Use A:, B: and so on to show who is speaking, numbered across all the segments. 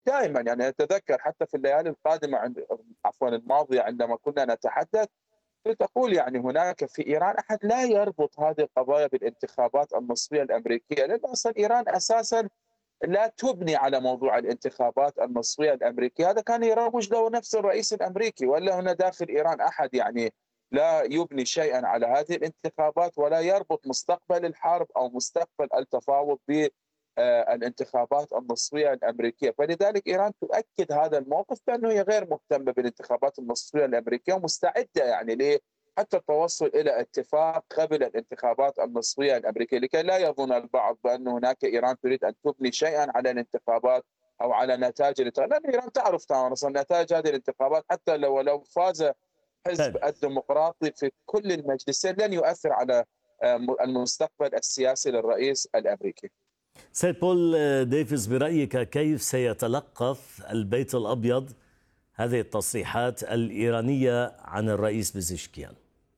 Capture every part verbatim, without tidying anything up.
A: دائما يعني أتذكر حتى في الليالي القادمة عند عفوا الماضية عندما كنا نتحدث، كنت أقول يعني هناك في إيران أحد لا يربط هذه القضايا بالانتخابات النصفية الأمريكية، لأن أصلا إيران أساسا لا تبني على موضوع الانتخابات النصفية الأمريكية. هذا كان يروج له نفس الرئيس الأمريكي، ولا هنا داخل إيران أحد يعني لا يبني شيئا على هذه الانتخابات ولا يربط مستقبل الحرب أو مستقبل التفاوض بالانتخابات النصفية الأمريكية. فلذلك إيران تؤكد هذا الموقف بأنه هي غير مهتمة بالانتخابات النصفية الأمريكية ومستعدة يعني ليه حتى التوصل إلى اتفاق قبل الانتخابات النصفية الأمريكية، لكي لا يظن البعض بأن هناك إيران تريد أن تبني شيئا على الانتخابات أو على نتائج الانتخابات، لأن إيران تعرف تماما أصلا نتائج هذه الانتخابات حتى لو لو فاز حزب
B: طيب.
A: الديمقراطي في كل المجلسين لن يؤثر على المستقبل السياسي للرئيس الأمريكي.
B: سيد بول ديفيز، برأيك كيف سيتلقف البيت الأبيض هذه التصريحات الإيرانية عن الرئيس بيزشكيان؟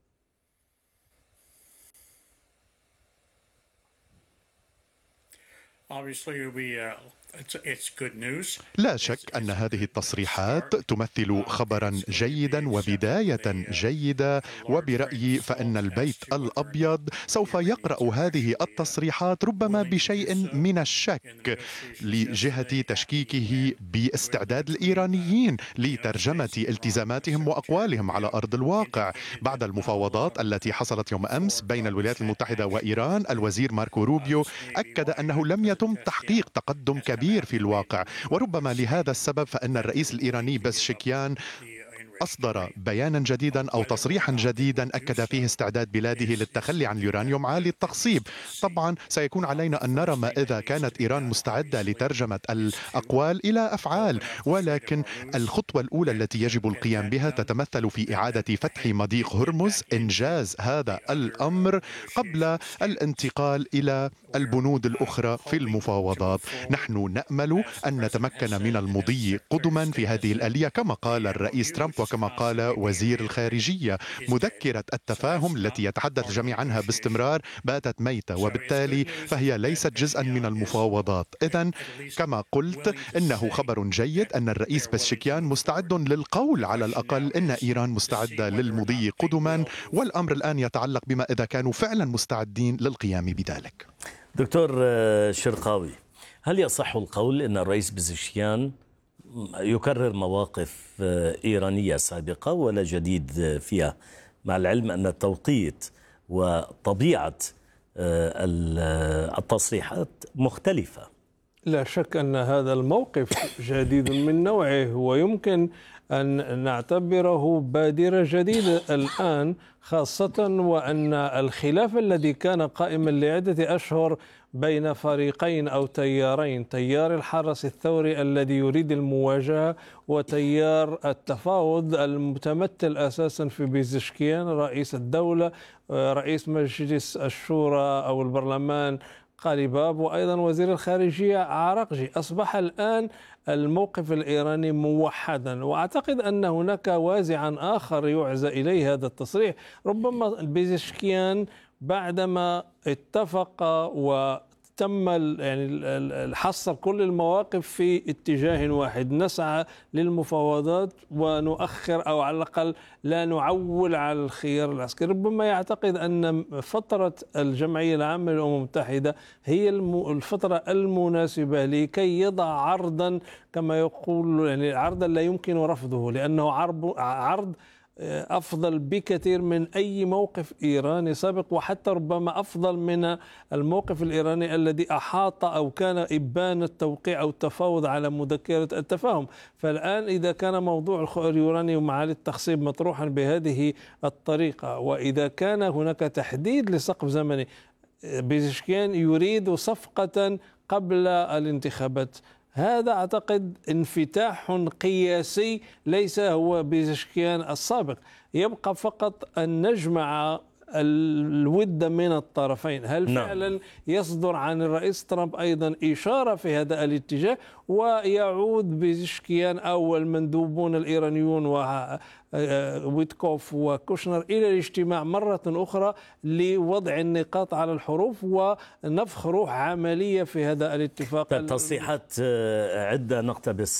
C: لا شك أن هذه التصريحات تمثل خبرا جيدا وبداية جيدة، وبرأيي فإن البيت الأبيض سوف يقرأ هذه التصريحات ربما بشيء من الشك لجهة تشكيكه باستعداد الإيرانيين لترجمة التزاماتهم وأقوالهم على أرض الواقع. بعد المفاوضات التي حصلت يوم أمس بين الولايات المتحدة وإيران، الوزير ماركو روبيو أكد أنه لم يتم تحقيق تقدم كبير في الواقع، وربما لهذا السبب فإن الرئيس الإيراني بزشكيان أصدر بيانا جديدا أو تصريحا جديدا أكد فيه استعداد بلاده للتخلي عن اليورانيوم عالي التخصيب. طبعا سيكون علينا أن نرى ما إذا كانت إيران مستعدة لترجمة الأقوال إلى أفعال، ولكن الخطوة الأولى التي يجب القيام بها تتمثل في إعادة فتح مضيق هرمز، إنجاز هذا الأمر قبل الانتقال إلى البنود الأخرى في المفاوضات. نحن نأمل أن نتمكن من المضي قدما في هذه الآلية كما قال الرئيس ترامب وكما قال وزير الخارجية. مذكرة التفاهم التي يتحدث الجميع عنها باستمرار باتت ميتة، وبالتالي فهي ليست جزءا من المفاوضات. إذن كما قلت إنه خبر جيد أن الرئيس بزشكيان مستعد للقول على الأقل إن إيران مستعدة للمضي قدما، والأمر الآن يتعلق بما إذا كانوا فعلا مستعدين للقيام بذلك.
B: دكتور شرقاوي، هل يصح القول أن الرئيس بزشكيان يكرر مواقف إيرانية سابقة ولا جديد فيها، مع العلم أن التوقيت وطبيعة التصريحات مختلفة؟
D: لا شك أن هذا الموقف جديد من نوعه، ويمكن أن نعتبره بادرة جديدة الآن، خاصة وأن الخلاف الذي كان قائما لعدة أشهر بين فريقين أو تيارين، تيار الحرس الثوري الذي يريد المواجهة وتيار التفاوض المتمثل أساسا في بيزشكيان رئيس الدولة، رئيس مجلس الشورى أو البرلمان قاليباف، وأيضا وزير الخارجية عراقجي. أصبح الآن الموقف الإيراني موحدا، وأعتقد أن هناك وازعا آخر يعزى إليه هذا التصريح. ربما بيزشكيان بعدما اتفق وتم يعني حصر كل المواقف في اتجاه واحد، نسعى للمفاوضات ونؤخر أو على الأقل لا نعول على الخيار العسكري. ربما يعتقد أن فترة الجمعية العامة للأمم المتحدة هي الفترة المناسبة لكي يضع عرضا كما يقول، يعني عرضا لا يمكن رفضه، لأنه عرض عرض أفضل بكثير من أي موقف إيراني سابق، وحتى ربما أفضل من الموقف الإيراني الذي أحاط أو كان إبان التوقيع أو التفاوض على مذكرة التفاهم. فالآن إذا كان موضوع اليورانيوم ومعالي التخصيب مطروحا بهذه الطريقة، وإذا كان هناك تحديد لسقف زمني، بيزشكيان يريد صفقة قبل الانتخابات، هذا أعتقد انفتاح قياسي ليس هو بيزشكيان السابق. يبقى فقط أن نجمع الود من الطرفين. هل فعلا يصدر عن الرئيس ترامب أيضا إشارة في هذا الاتجاه، ويعود بيزشكيان أو المندوبون الإيرانيون وويتكوف وكوشنر إلى الاجتماع مرة أخرى لوضع النقاط على الحروف ونفخ روح عملية في هذا الاتفاق؟
B: تصريحات عدة نقتبس